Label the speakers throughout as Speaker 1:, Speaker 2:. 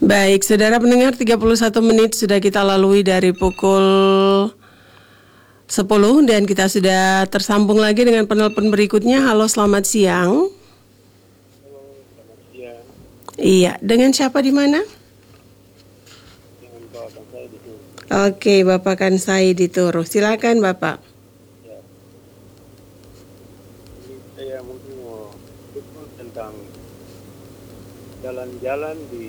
Speaker 1: Baik, saudara pendengar, 31 menit sudah kita lalui dari pukul 10 dan kita sudah tersambung lagi dengan penelpon berikutnya. Halo, selamat siang.
Speaker 2: Halo, selamat siang.
Speaker 1: Iya, dengan siapa di mana?
Speaker 2: Dengan Pak Kansai di sini.
Speaker 1: Oke, Bapak Kansai di Toro. Silakan, Bapak.
Speaker 2: Ya, ini saya mungkin mau ikut tentang jalan-jalan di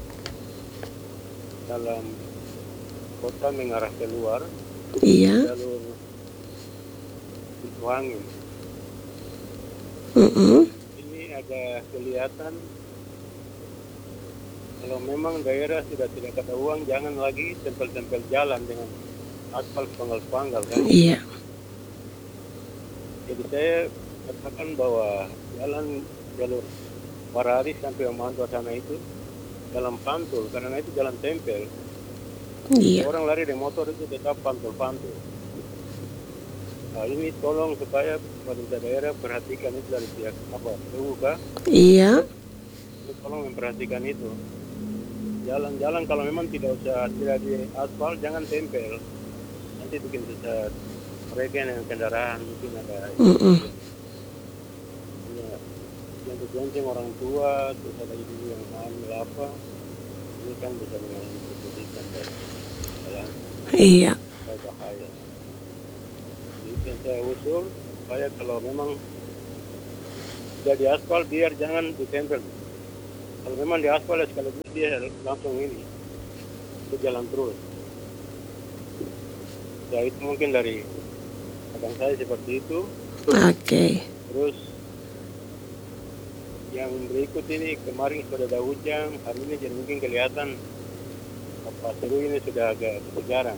Speaker 2: dalam kota mengarah keluar,
Speaker 1: Iya.
Speaker 2: jalur pintu angin. Ini ada kelihatan kalau memang daerah sudah tidak ada uang, jangan lagi tempel-tempel jalan dengan aspal panggal-panggal kan.
Speaker 1: Iya.
Speaker 2: Jadi saya katakan bahwa jalan jalur Parari sampai Omanto sana itu dalam pantul, karena itu jalan tempel.
Speaker 1: Iya.
Speaker 2: Orang lari dengan motor itu tetap pantul-pantul. Nah, ini tolong supaya pemerintah daerah perhatikan itu dari pihak PUK.
Speaker 1: Iya.
Speaker 2: Tolong memperhatikan itu. Jalan-jalan kalau memang tidak di aspal, jangan tempel. Nanti bikin sesat. Mereka yang kendaraan mungkin ada yang berbonceng orang tua, terus ada ibu yang hamil apa, ini kan bisa mengalami kesulitan dan jalan
Speaker 1: Iya.
Speaker 2: bahaya. Jadi yang saya usul supaya kalau memang sudah di aspal biar jangan ditempel. Kalau memang di aspal ya sekali dia langsung ini berjalan terus. Ya itu mungkin dari kadang saya seperti itu.
Speaker 1: Oke.
Speaker 2: Terus yang berikut ini kemarin sudah ada hujan, hari ini jadi mungkin kelihatan apa seru ini sudah agak kesegaran.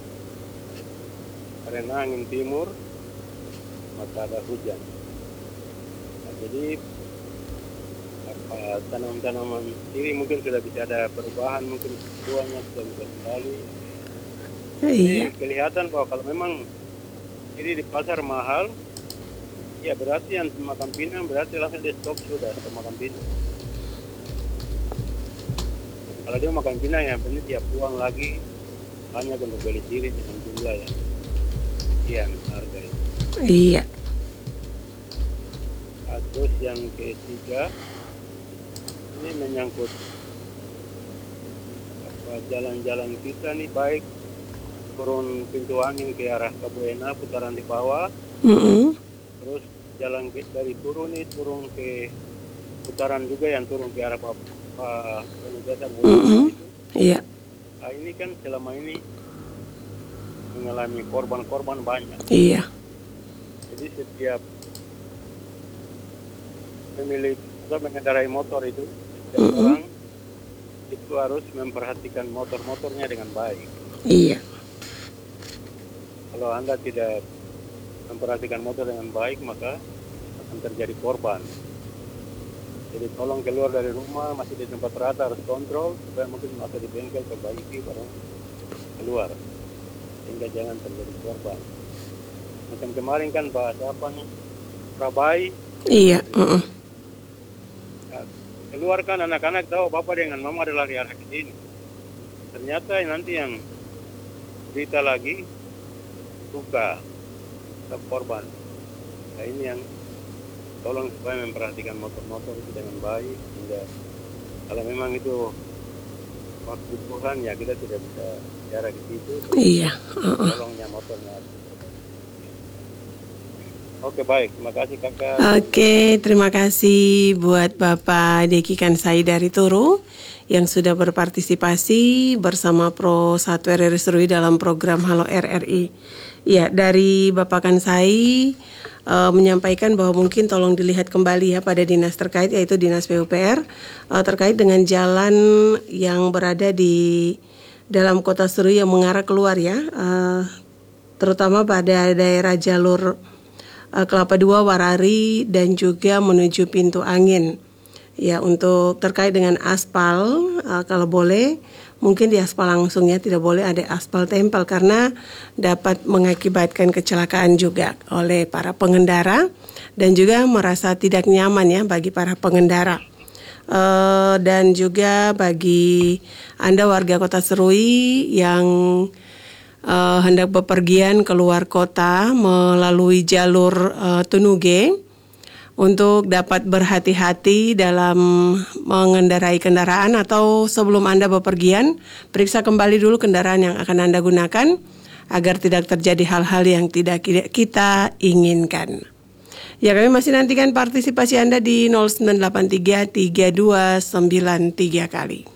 Speaker 2: Karena angin timur maka ada hujan. Nah, jadi apa tanaman-tanaman ini mungkin sudah bisa ada perubahan, mungkin buahnya sudah bisa kembali.
Speaker 1: Iya.
Speaker 2: Jadi kelihatan bahwa kalau memang ini di pasar mahal, ya berarti yang makan pinang berarti langsung dia stop sudah makan pinang. Kalau dia makan pinang ya benar dia buang lagi banyak untuk beli sirih dengan jumlah yang sekian harga itu.
Speaker 1: Iya.
Speaker 2: Nah, terus yang ketiga ini menyangkut jalan-jalan kita nih, baik turun pintu angin ke arah Kabuena putaran di bawah, terus jalan dari turun ke putaran juga yang turun ke arah Penugasan itu.
Speaker 1: Iya.
Speaker 2: Nah, ini kan selama ini mengalami korban-korban banyak.
Speaker 1: Iya.
Speaker 2: Jadi setiap pemilik atau mengendarai motor itu, setiap orang itu harus memperhatikan motor-motornya dengan baik.
Speaker 1: Iya.
Speaker 2: Kalau Anda tidak memperhatikan motor dengan baik, maka akan terjadi korban. Jadi tolong keluar dari rumah, masih di tempat rata harus kontrol, supaya mungkin masih di bengkel perbaiki baru keluar. Sehingga jangan terjadi korban. Macam kemarin kan bahas apa nih? Prabai.
Speaker 1: Iya.
Speaker 2: Nah, keluarkan anak-anak tahu bapak dengan mama adalah di arah ke sini. Ternyata nanti yang berita lagi buka korban. Nah ini yang tolong supaya memperhatikan motor-motor itu dengan baik, sehingga kalau memang itu waktu Tuhan ya kita tidak bisa jarak di situ.
Speaker 1: Iya.
Speaker 2: Tolongnya motornya. Oke, baik, terima kasih kakak.
Speaker 1: Oke, terima kasih buat Bapak Deki Kansai dari Toro yang sudah berpartisipasi bersama Pro 1 RRI Serui dalam program Halo RRI. Ya, dari Bapak Kansai menyampaikan bahwa mungkin tolong dilihat kembali ya pada dinas terkait, yaitu Dinas PUPR terkait dengan jalan yang berada di dalam kota Serui yang mengarah keluar ya, terutama pada daerah jalur Kelapa II, Warari, dan juga menuju Pintu Angin. Ya, untuk terkait dengan aspal, kalau boleh, mungkin di aspal langsungnya tidak boleh ada aspal tempel karena dapat mengakibatkan kecelakaan juga oleh para pengendara dan juga merasa tidak nyaman ya bagi para pengendara. Dan juga bagi Anda warga Kota Serui yang hendak bepergian keluar kota melalui jalur Tunuge, untuk dapat berhati-hati dalam mengendarai kendaraan, atau sebelum Anda bepergian, periksa kembali dulu kendaraan yang akan Anda gunakan agar tidak terjadi hal-hal yang tidak kita inginkan. Ya, kami masih nantikan partisipasi Anda di 0983 3293 kali.